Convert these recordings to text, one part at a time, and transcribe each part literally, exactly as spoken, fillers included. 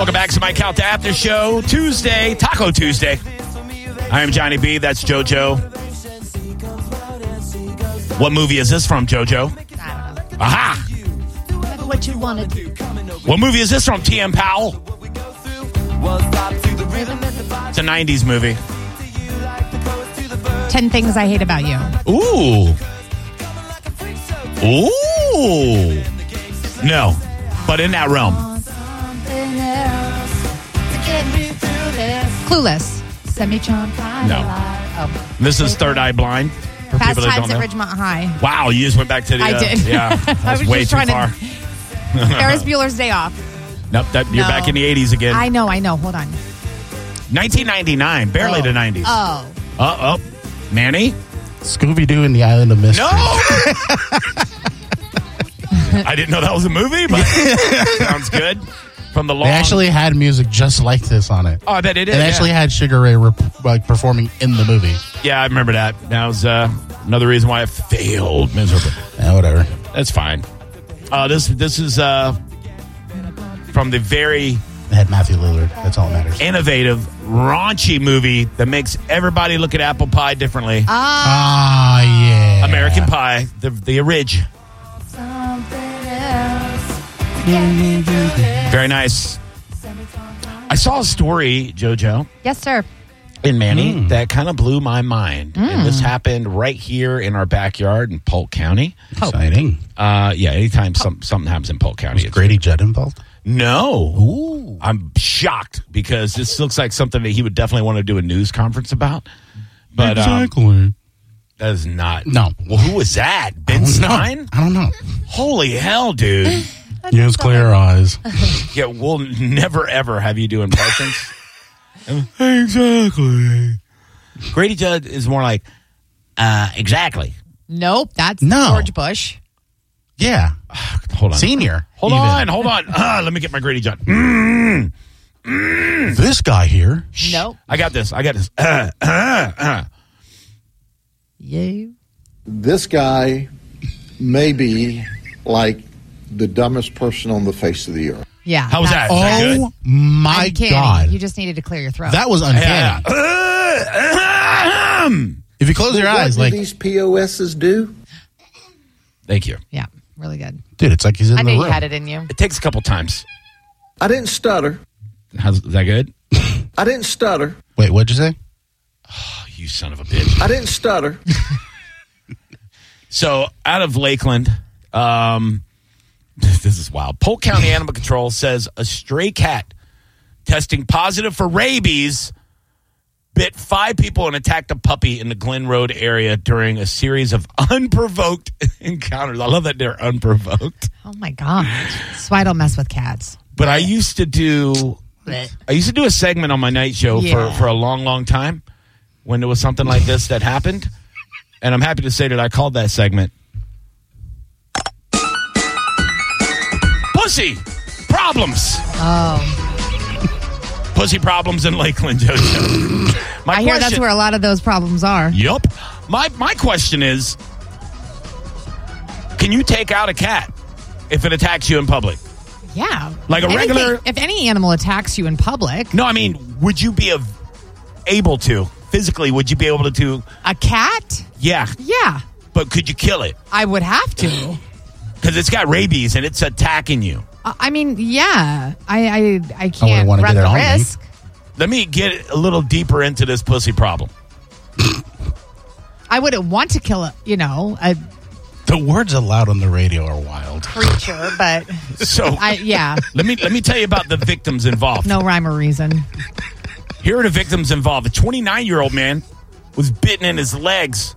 Welcome back to Mike Calta After Show Tuesday, Taco Tuesday. I am Johnny B. That's JoJo. What movie is this from, JoJo? I don't know. Aha! What you want to do? What movie is this from, T M. Powell? It's a nineties movie. Ten Things I Hate About You. Ooh. Ooh. No, but in that realm. Clueless. Semi-charm. No. Oh. This is Third Eye Blind. For Fast people that Times don't at know. Ridgemont High. Wow, you just went back to the... I uh, did. Yeah, that I was, was way just too trying to- far. Ferris Bueller's Day Off. Nope, that, you're No. back in the eighties again. I know, I know. Hold on. nineteen ninety-nine, barely Oh. the nineties. Oh. Uh oh, Manny? Scooby-Doo and the Island of Mystery. No! I didn't know that was a movie, but sounds good. From the long... They actually had music just like this on it. Oh, I bet it It is. actually yeah. had Sugar Ray rep- like performing in the movie. Yeah, I remember that. That was uh, another reason why I failed miserably. Yeah, whatever. That's fine. Uh, this this is uh, from the very It had Matthew Lillard. That's all that matters. innovative, raunchy movie that makes everybody look at apple pie differently. Ah, yeah. American Pie, the the orig. Very nice. I saw a story, JoJo, Yes, sir. in Manny Mm. that kind of blew my mind. And this happened right here in our backyard in Polk County. Exciting. Uh, yeah, anytime some, something happens in Polk County. Was it's- Grady Judd involved? No. Ooh. I'm shocked because this looks like something that he would definitely want to do a news conference about. But um, exactly. that is not. No. Well, who was that? I Ben don't know. Stein? I don't know. Holy hell, dude. Use clear eyes. Yeah, we'll never, ever have you do impressions. Exactly. Grady Judd is more like, uh, exactly. Nope, that's No. George Bush. Yeah. Hold on. Senior. Hold even. on, hold on. Uh, let me get my Grady Judd. Mm, This guy here. Nope. I got this. I got this. Uh, uh, uh. Yeah. This guy may be like the dumbest person on the face of the earth. Yeah. How was that? Is that good? Oh, my Uncanny. God. You just needed to clear your throat. That was uncanny. Yeah. Uh, um. If you close your what eyes, do like, these P O S's do? Thank you. yeah, really good. dude, it's like he's in I the knew room. you had it in you. It takes a couple times. I didn't stutter. How's is that good? I didn't stutter. Wait, what'd you say? Oh, you son of a bitch. I didn't stutter. So, out of Lakeland, um, this is wild. Polk County Animal Control says a stray cat testing positive for rabies bit five people and attacked a puppy in the Glen Road area during a series of unprovoked encounters. I love that they're unprovoked. Oh my God. That's why I don't mess with cats. But I used to do, I used to do a segment on my night show Yeah. for, for a long, long time when there was something like this that happened. And I'm happy to say that I called that segment Pussy Problems. Oh. Pussy Problems in Lakeland, JoJo. My I hear that's where a lot of those problems are. Yup. My, my question is, can you take out a cat if it attacks you in public? Yeah. Like a Anything- regular- If any animal attacks you in public, No, I mean, would you be a, able to? Physically, would you be able to do? a cat, Yeah. yeah, But could you kill it? I would have to. Because it's got rabies and it's attacking you. Uh, I mean, yeah, I I, I wouldn't can't wanna run get it the on me. risk. Let me get a little deeper into this pussy problem. I wouldn't want to kill a you know a The words allowed on the radio are wild. creature, but So I yeah, let me let me tell you about the victims involved. no rhyme or reason. Here are the victims involved. A twenty-nine-year-old man was bitten in his legs.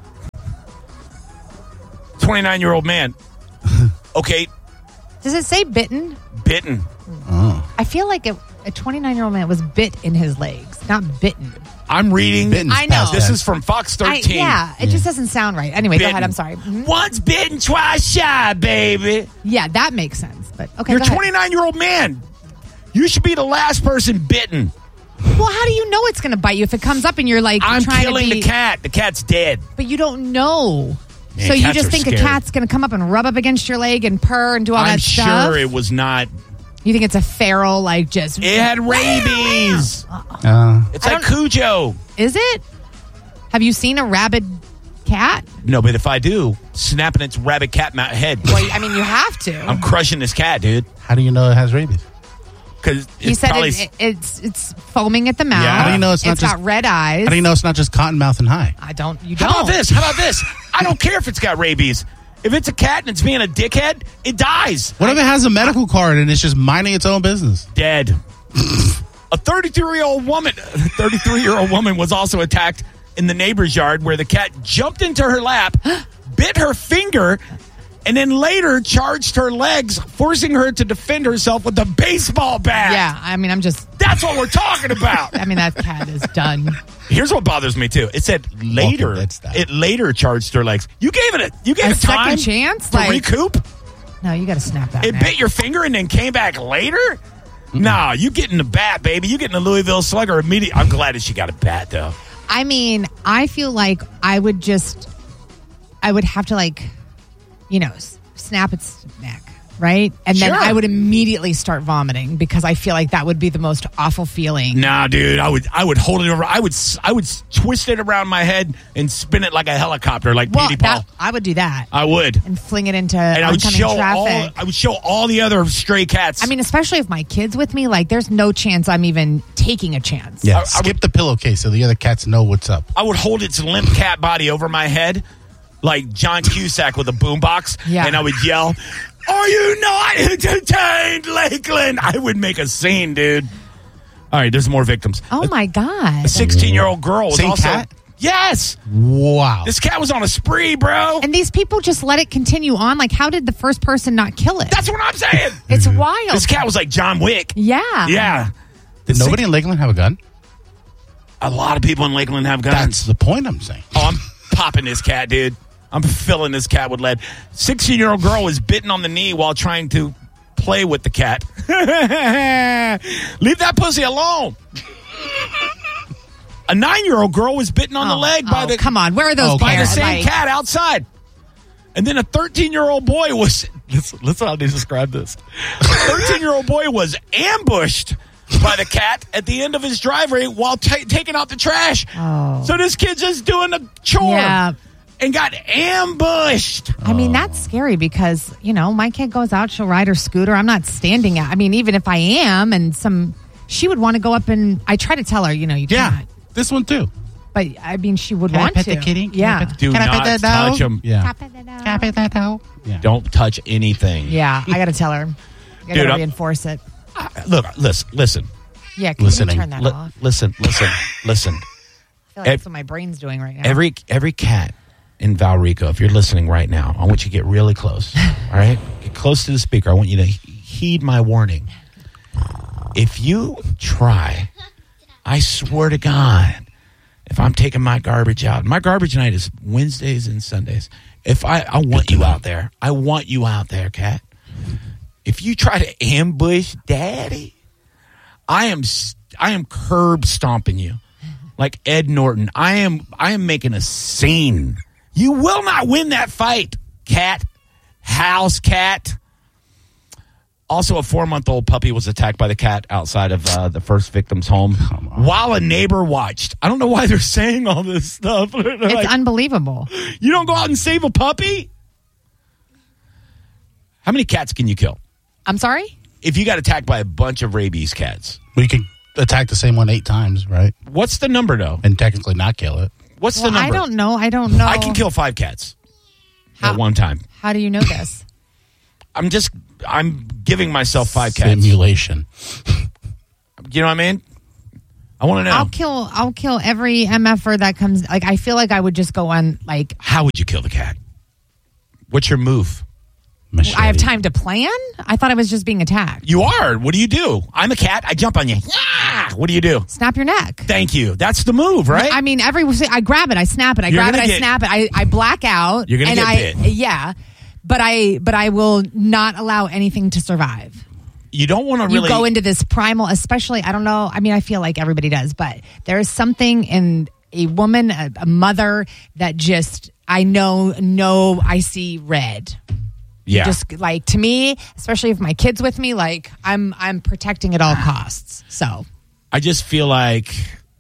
twenty-nine-year-old man. Okay, Does it say bitten? bitten. I feel like a twenty-nine-year-old man was bit in his legs, not bitten. I'm reading. Bitten's I know. past This tense. is from Fox I, thirteen. yeah, it just doesn't sound right. Anyway, go Bitten. ahead. I'm sorry. Mhm. Once bitten, twice shy, baby. Yeah, that makes sense. But okay, You're a go ahead. twenty-nine-year-old man. You should be the last person bitten. Well, how do you know it's going to bite you if it comes up and you're like I'm trying killing to be? the cat. The cat's dead. But you don't know. Man, so you cats just are think scary. a cat's going to come up and rub up against your leg and purr and do all I'm that sure stuff? it was not You think it's a feral, like just. It had rabies. Uh, It's like Cujo. Is it? Have you seen a rabid cat? No, but if I do, snapping its rabbit cat mouth head. Well, I mean, you have to. I'm crushing this cat, dude. how do you know it has rabies? Because He said it, it, it's it's foaming at the mouth. Yeah. How do you know it's not It's just- got red eyes. How do you know it's not just Cottonmouth and High? I don't. You How don't. about this? How about this? I don't care if it's got rabies. If it's a cat and it's being a dickhead, it dies. What if it has a medical card and it's just minding its own business? Dead. A thirty-three-year-old woman, thirty-three-year-old woman was also attacked in the neighbor's yard where the cat jumped into her lap, bit her finger, and then later charged her legs, forcing her to defend herself with a baseball bat. Yeah, I mean, I'm just. That's what we're talking about. I mean, that cat is done. Here's what bothers me too. It said later. Walking Dead style. It later charged her legs. You gave it a you gave A it time second chance? to Like- recoup. No, you got to snap that. It man. bit your finger and then came back later. Nah, you getting the bat, baby. You getting the Louisville Slugger immediately. I'm glad that she got a bat though. I mean, I feel like I would just, I would have to like, you know, s- snap its neck, right? And then Sure. I would immediately start vomiting because I feel like that would be the most awful feeling. Nah, dude, I would I would hold it over. I would s- I would s- twist it around my head and spin it like a helicopter, like Well, Petey Paul. that, I would do that I would, and fling it into and I would oncoming show all traffic. I would show all the other stray cats. I mean, especially if my kid's with me, like there's no chance I'm even taking a chance. Yeah, I- I skip the pillowcase so the other cats know what's up. I would hold its limp cat body over my head, like John Cusack with a boombox, Yeah. and I would yell, "Are you not entertained, Lakeland?" I would make a scene, dude. All right, there's more victims. Oh my God. A sixteen-year-old girl was Same also. cat? Yes, Wow. this cat was on a spree, bro. And these people just let it continue on. Like, how did the first person not kill it? That's what I'm saying. It's wild. This cat was like John Wick. Yeah. Yeah. Did The nobody in Lakeland have a gun? A lot of people in Lakeland have guns. That's the point I'm saying. Oh, I'm popping this cat, dude. I'm filling this cat with lead. sixteen-year-old girl was bitten on the knee while trying to play with the cat. Leave that pussy alone. A nine-year-old girl was bitten on the Oh, leg by oh, the come on. Where are those Oh, by the parents? same Like, cat outside. And then a thirteen-year-old boy was listen, listen how they describe this. A thirteen-year-old boy was ambushed by the cat at the end of his driveway while ta taking out the trash. Oh. So this kid's just doing a chore Yeah. and got ambushed. I mean, that's scary because, you know, my kid goes out, she'll ride her scooter. I'm not standing out. I mean, even if I am and some, she would want to go up and I try to tell her, you know, you Yeah, can't. this one too. But I mean, she would Can I want pet to. the kitty? Can I Yeah. pet the- Do Can I not pet that dog? touch him. Yeah. Tap it out. Can I pet that dog? Yeah. Don't touch anything. Yeah, I got to tell her. I Dude, got to I'm- reinforce it. Uh, Look, listen, listen, Yeah, can Listening. you turn that li- off? listen, listen, listen. I feel like ev- that's what my brain's doing right now. Every every cat in Valrico, if you're listening right now, I want you to get really close. All right, get close to the speaker. I want you to he- heed my warning. If you try, I swear to God, if I'm taking my garbage out, my garbage night is Wednesdays and Sundays. If I, I want you out there, I want you out there, cat. If you try to ambush Daddy, I am s- I am curb stomping you like Ed Norton. I am I am making a scene. You will not win that fight, cat. House cat. Also, a four-month-old puppy was attacked by the cat outside of uh, the first victim's home while a neighbor watched. I don't know why they're saying all this stuff. They're It's like, unbelievable. you don't go out and save a puppy? How many cats can you kill? I'm sorry? If you got attacked by a bunch of rabies cats, We could attack the same one eight times, right? what's the number, though? And technically not kill it. What's Well, the number? I don't know. I don't know. I can kill five cats How- at one time. How do you know this? I'm just, I'm giving myself five cats. Simulation. You know what I mean? I want to know. I'll kill. I'll kill every M F er that comes. Like I feel like I would just go on. Like How would you kill the cat? What's your move? Machete. I have time to plan. I thought I was just being attacked. You are. What do you do? I'm a cat. I jump on you. Yeah. What do you do? Snap your neck. Thank you. That's the move, right? I mean, every I grab it, I snap it, I You're grab it, gonna I get- snap it, I, I black out. You're gonna and get I, bit. Yeah, but I but I will not allow anything to survive. you don't want to You really go into this primal, especially. I don't know. I mean, I feel like everybody does, but there is something in a woman, a, a mother that just I know. No, I see red. Yeah. Just like to me, especially if my kid's with me, like I'm I'm protecting at all costs. So I just feel like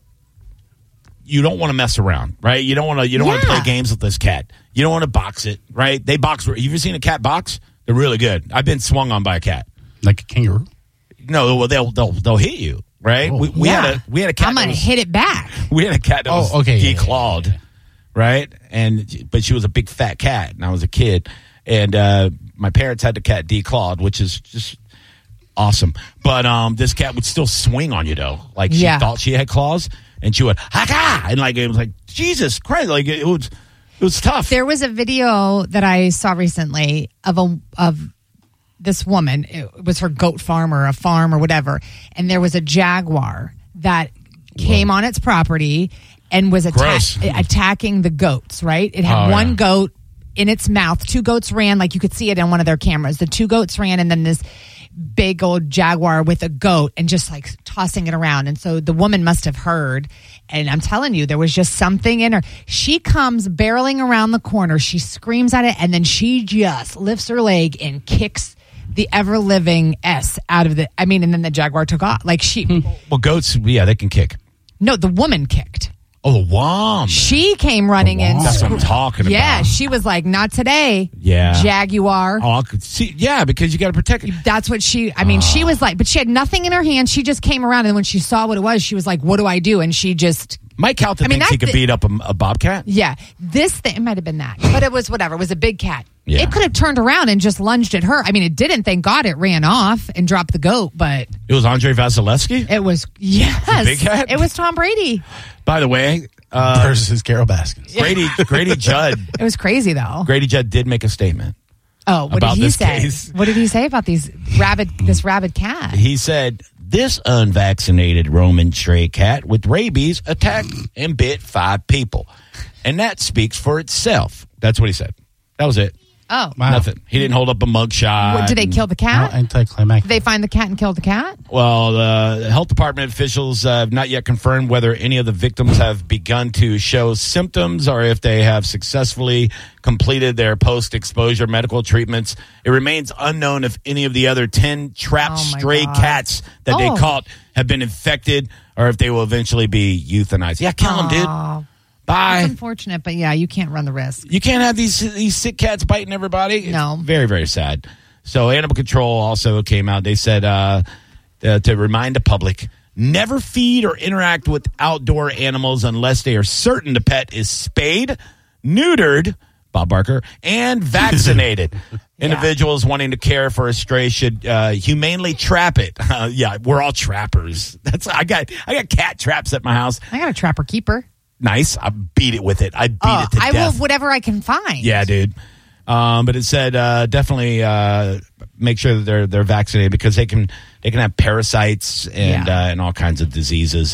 you don't want to mess around, right? You don't want to. You don't want to Yeah. play games with this cat. You don't want to box it, right? They box. You ever seen a cat box? They're really good. I've been swung on by a cat. Like a kangaroo. No, well they'll they'll they'll hit you, right? Oh. We, we yeah. had a we had a cat. I'm that gonna was- hit it back. We had a cat that Oh, was okay, yeah, yeah, declawed, yeah, yeah. right? And but she was a big fat cat, and I was a kid, and uh, my parents had the cat declawed, which is just awesome. But um, this cat would still swing on you though, like she Yeah. thought she had claws, and she would haka, and like it was like Jesus Christ, like it was it was tough. There was a video that I saw recently of a of this woman. It was her goat farm or a farm or whatever, and there was a jaguar that came on its property and was Gross. atta- attacking the goats. Right? It had Oh, one yeah. goat in its mouth. Two goats ran, like you could see it on one of their cameras. The two goats ran, and then this big old jaguar with a goat and just like tossing it around. And so the woman must have heard. And I'm telling you, there was just something in her. She comes barreling around the corner. She screams at it, and then she just lifts her leg and kicks the ever living S out of the. I mean, and then the jaguar took off. Like she, well, goats, yeah, they can kick. no, the woman kicked. Oh, the wom. She came running in. That's what I'm talking about. Yeah, she was like, "Not today." Yeah. Jaguar. Oh, I could see. Yeah, because you got to protect it. That's what she, I mean, Ah. she was like, but she had nothing in her hand. She just came around, and when she saw what it was, she was like, what do I do? And she just, Mike Calta I mean, thinks he that could thi- beat up a, a bobcat. yeah, this thing, it might have been that, but it was whatever. It was a big cat. Yeah. It could have turned around and just lunged at her. I mean, it didn't. Thank God it ran off and dropped the goat, but It was Andre Vasilevsky. it was, yes. big cat? It was Tom Brady. By the way, uh, Versus Carol Baskins. Grady Grady Judd It was crazy, though. Grady Judd did make a statement. Oh, what About did he this say? case. What did he say about these rabid, this rabid cat? He said this unvaccinated Roman stray cat with rabies attacked and bit five people, and that speaks for itself. That's what he said. That was it. Oh. Wow. Nothing. He didn't hold up a mugshot. What, did they kill the How cat? anticlimactic. Did they find the cat and kill the cat? Well, the health department officials uh, have not yet confirmed whether any of the victims have begun to show symptoms or if they have successfully completed their post-exposure medical treatments. It remains unknown if any of the other ten trapped Oh, my stray God. cats that they Oh. caught have been infected or if they will eventually be euthanized. Yeah, kill them, dude. Aw. Bye. It's unfortunate, but yeah, you can't run the risk. You can't have these these sick cats biting everybody. It's No. very, very sad. So Animal Control also came out. They said uh, uh, to remind the public, never feed or interact with outdoor animals unless they are certain the pet is spayed, neutered, Bob Barker, and vaccinated. Individuals wanting to care for a stray should uh, humanely trap it. Uh, yeah, we're all trappers. That's I got. I got cat traps at my house. I got a trapper keeper. Nice. I beat it with it. I beat Oh, it to I death. will whatever I can find. Yeah, dude. Um, but it said uh, definitely uh, make sure that they're they're vaccinated because they can they can have parasites and Yeah. uh, and all kinds of diseases.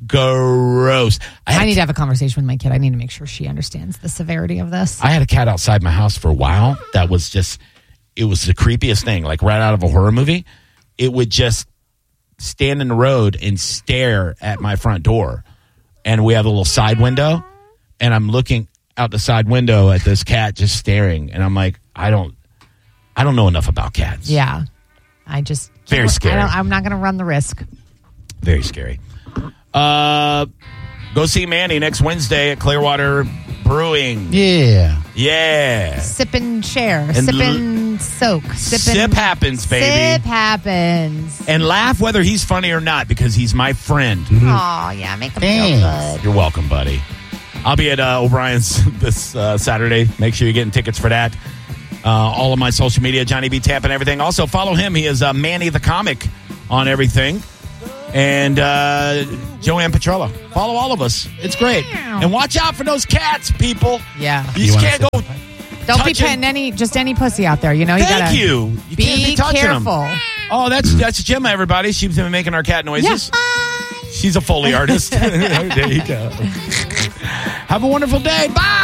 Gross. I, had I a need ca- to have a conversation with my kid. I need to make sure she understands the severity of this. I had a cat outside my house for a while. That was just it was the creepiest thing. Like right out of a horror movie, it would just stand in the road and stare at my front door. And we have a little side window, and I'm looking out the side window at this cat just staring, and I'm like, I don't, I don't know enough about cats. Yeah. I just Very can't- scary. I don't, I'm not going to run the risk. Very scary. Uh, go see Manny next Wednesday at Clearwater Brewing. Yeah. Yeah, Sip and share. And sip l- and soak. Sip, sip and, happens, baby. Sip happens. And laugh whether he's funny or not because he's my friend. Oh, yeah. Make them feel Thanks. good. You're welcome, buddy. I'll be at uh, O'Brien's this uh, Saturday. Make sure you're getting tickets for that. Uh, all of my social media, Johnny B. Tampa and everything. Also, follow him. He is uh, Manny the Comic on everything. And uh, Joanne Petrella. Follow all of us. It's great. And watch out for those cats, people. Yeah. You, You just wanna can't say go. Don't be touching- petting any, just any pussy out there. You know, you Thank gotta you. You be, can't be touching careful. them. Oh, that's that's Gemma, everybody. She's been making our cat noises. She's a Foley artist. There you go. Have a wonderful day. Bye.